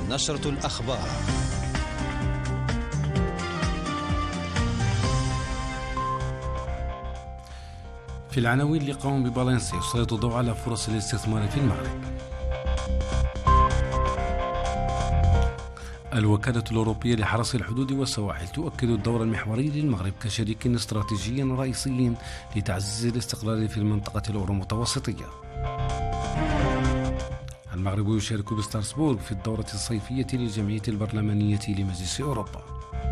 نشرة الأخبار. في العناوين، لقاء بفالنسيا يسلط الضوء على فرص الاستثمار في المغرب. الوكالة الأوروبية لحرس الحدود والسواحل تؤكد الدور المحوري للمغرب كشريك استراتيجي رئيسي لتعزيز الاستقرار في المنطقة الأورو-متوسطية. المغرب يشارك بستراسبورغ في الدورة الصيفية للجمعية البرلمانية لمجلس أوروبا.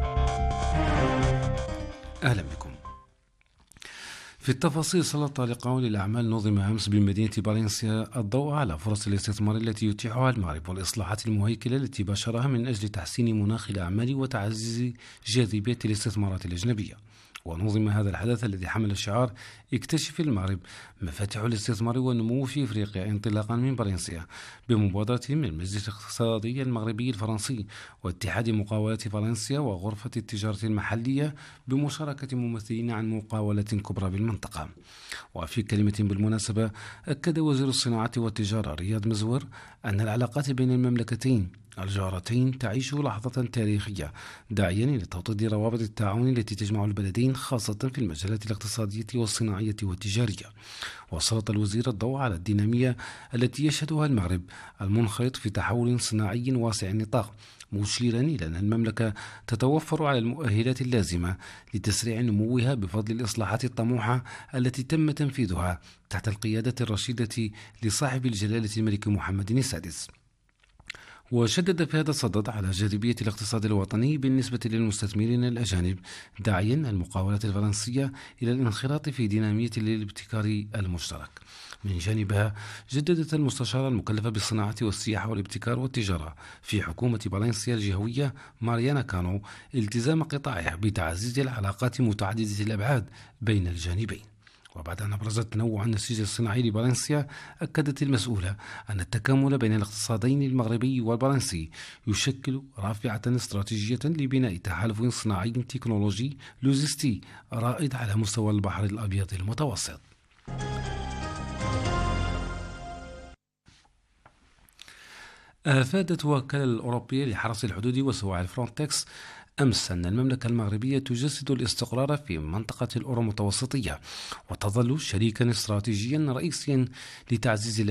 أهلا بكم. في التفاصيل، سلط لقاء للأعمال نظم أمس بمدينة فالنسيا الضوء على فرص الاستثمار التي يتيحها المغرب والإصلاحات المهيكلة التي باشرها من أجل تحسين مناخ الأعمال وتعزيز جاذبية الاستثمارات الأجنبية. ونظم هذا الحدث الذي حمل شعار اكتشف المغرب مفاتيح الاستثمار والنمو في إفريقيا انطلاقا من فالنسيا بمبادرة من المجلس الاقتصادي المغربي الفرنسي واتحاد مقاولات فالنسيا وغرفة التجارة المحلية بمشاركة ممثلين عن مقاولات كبرى بالمنطقة. وفي كلمة بالمناسبة، أكد وزير الصناعة والتجارة رياض مزور أن العلاقات بين المملكتين الجارتين تعيش لحظة تاريخية، داعيا إلى توطيد روابط التعاون التي تجمع البلدين خاصة في المجالات الاقتصادية والصناعية والتجارية. وسلط الوزير الضوء على الدينامية التي يشهدها المغرب المنخرط في تحول صناعي واسع النطاق، مشيرا إلى أن المملكة تتوفر على المؤهلات اللازمة لتسريع نموها بفضل الإصلاحات الطموحة التي تم تنفيذها تحت القيادة الرشيدة لصاحب الجلالة الملك محمد السادس. وشدد في هذا الصدد على جاذبية الاقتصاد الوطني بالنسبة للمستثمرين الأجانب، داعيا المقاولات الفرنسية إلى الانخراط في دينامية الابتكار المشترك. من جانبها، جددت المستشارة المكلفة بالصناعة والسياحة والابتكار والتجارة في حكومة فالنسيا الجهوية ماريانا كانو التزام قطاعها بتعزيز العلاقات متعددة الأبعاد بين الجانبين. وبعد أن أبرزت تنوع النسيج الصناعي لفالنسيا، أكدت المسؤولة أن التكامل بين الاقتصادين المغربي والفرنسي يشكل رافعة استراتيجية لبناء تحالف صناعي تكنولوجي لوجستي رائد على مستوى البحر الأبيض المتوسط. أفادت الوكالة الأوروبية لحرس الحدود والسواحل فرونتكس أمس أن المملكة المغربية تجسد الاستقرار في منطقة الأورو-متوسطية وتظل شريكا استراتيجيا رئيسيا لتعزيز